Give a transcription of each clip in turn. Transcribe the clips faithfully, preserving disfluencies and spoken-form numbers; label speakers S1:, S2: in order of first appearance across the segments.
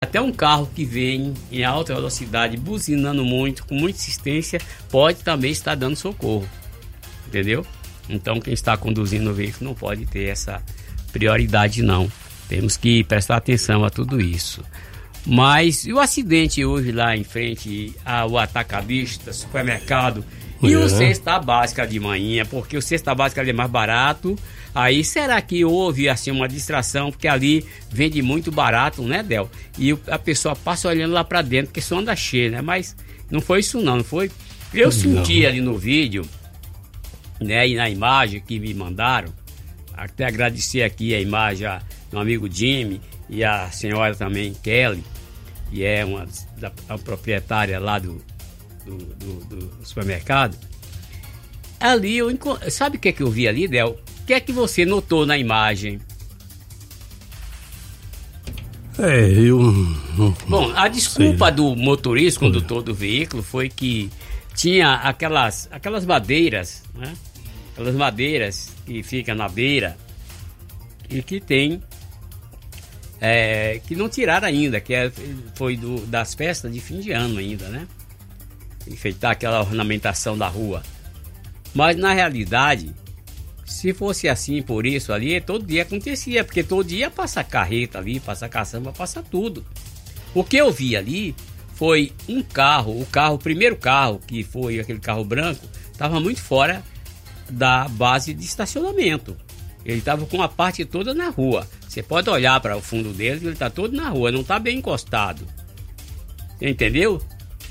S1: Até um carro que vem em alta velocidade, buzinando muito, com muita insistência, pode também estar dando socorro, entendeu? Então quem está conduzindo o veículo não pode ter essa prioridade não. Temos que prestar atenção a tudo isso. Mas e o acidente hoje lá em frente ao atacadista, supermercado, e o cesta básica de manhã, porque o cesta básica ali é mais barato. Aí será que houve assim uma distração, porque ali vende muito barato, né, Del? E a pessoa passa olhando lá pra dentro, porque só anda cheio, né? Mas não foi isso não, não foi? Eu não. Senti ali no vídeo, né, e na imagem que me mandaram, até agradecer aqui a imagem a meu amigo Jimmy e a senhora também, Kelly, que é uma da, a proprietária lá do Do, do, do supermercado. Ali eu sabe o que é que eu vi ali, Del? O que é que você notou na imagem?
S2: É, eu
S1: Bom, a desculpa sei. do motorista, condutor do veículo, foi que tinha aquelas aquelas madeiras, né? Aquelas madeiras que ficam na beira e que tem é, que não tiraram ainda, que é, foi do, das festas de fim de ano ainda, né? Enfeitar aquela ornamentação da rua. Mas na realidade, se fosse assim por isso ali, todo dia acontecia, porque todo dia passa carreta ali, passa caçamba, passa tudo. O que eu vi ali foi um carro, o carro, o primeiro carro, que foi aquele carro branco, estava muito fora da base de estacionamento. Ele estava com a parte toda na rua. Você pode olhar para o fundo dele, ele está todo na rua, não está bem encostado. Entendeu?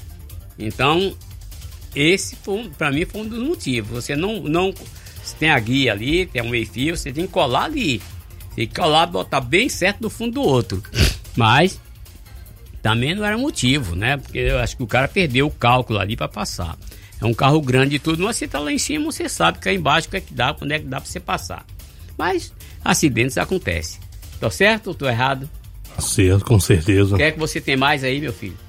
S1: Então, esse para mim foi um dos motivos. Você não, não você tem a guia ali, tem um meio-fio, você tem que colar ali. Tem que colar, botar bem certo no fundo do outro. Mas também não era motivo, né? Porque eu acho que o cara perdeu o cálculo ali para passar. É um carro grande e tudo, mas você tá lá em cima, você sabe que é embaixo o que é que dá, quando é que dá para você passar. Mas acidentes acontecem. Tô certo ou tô errado?
S2: Certo, com certeza.
S1: O que é que você tem mais aí, meu filho?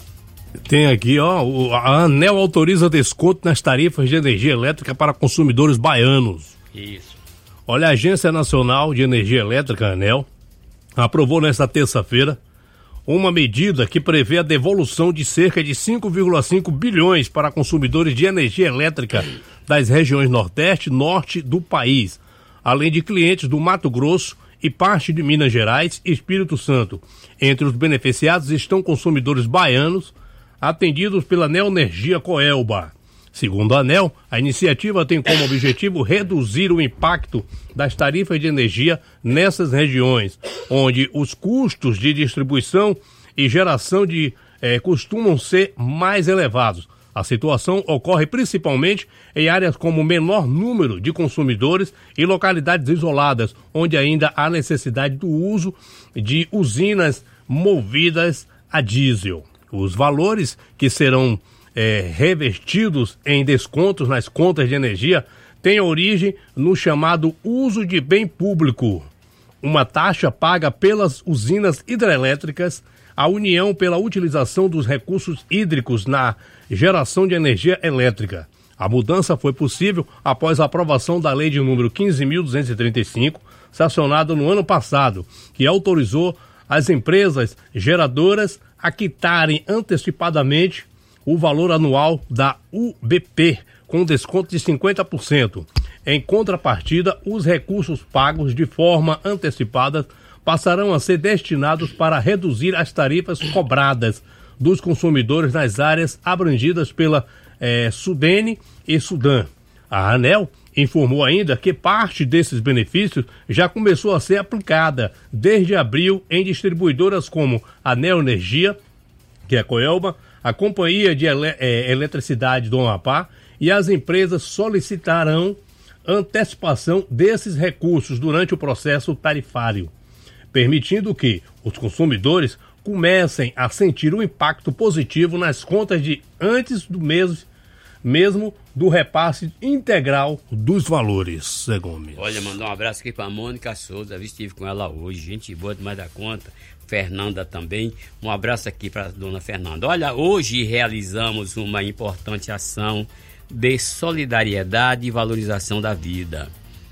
S2: Tem aqui, ó, a ANEEL autoriza desconto nas tarifas de energia elétrica para consumidores baianos.
S1: Isso.
S2: Olha, a Agência Nacional de Energia Elétrica, ANEEL, aprovou nesta terça-feira uma medida que prevê a devolução de cerca de cinco vírgula cinco bilhões para consumidores de energia elétrica das regiões Nordeste e Norte do país, além de clientes do Mato Grosso e parte de Minas Gerais e Espírito Santo. Entre os beneficiados estão consumidores baianos, atendidos pela Neoenergia Coelba. Segundo a ANEEL, a iniciativa tem como objetivo reduzir o impacto das tarifas de energia nessas regiões, onde os custos de distribuição e geração de eh, costumam ser mais elevados. A situação ocorre principalmente em áreas como menor número de consumidores e localidades isoladas, onde ainda há necessidade do uso de usinas movidas a diesel. Os valores que serão é, revestidos em descontos nas contas de energia têm origem no chamado uso de bem público, uma taxa paga pelas usinas hidrelétricas, a União pela utilização dos recursos hídricos na geração de energia elétrica. A mudança foi possível após a aprovação da lei de número quinze mil duzentos e trinta e cinco, sancionada no ano passado, que autorizou as empresas geradoras a quitarem antecipadamente o valor anual da U B P, com desconto de cinquenta por cento. Em contrapartida, os recursos pagos de forma antecipada passarão a ser destinados para reduzir as tarifas cobradas dos consumidores nas áreas abrangidas pela eh, Sudene e Sudan. A ANEEL informou ainda que parte desses benefícios já começou a ser aplicada desde abril em distribuidoras como a Neoenergia, que é a Coelba, a Companhia de Ele- eh, Eletricidade do Amapá, e as empresas solicitarão antecipação desses recursos durante o processo tarifário, permitindo que os consumidores comecem a sentir um impacto positivo nas contas de antes do mês mesmo do repasse integral dos valores, Zé Gomes.
S1: Olha, mandar um abraço aqui para Mônica Souza, eu estive com ela hoje, gente boa demais da conta, Fernanda também, um abraço aqui para dona Fernanda. Olha, hoje realizamos uma importante ação de solidariedade e valorização da vida,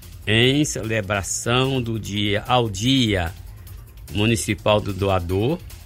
S1: em celebração do dia ao Dia Municipal do Doador,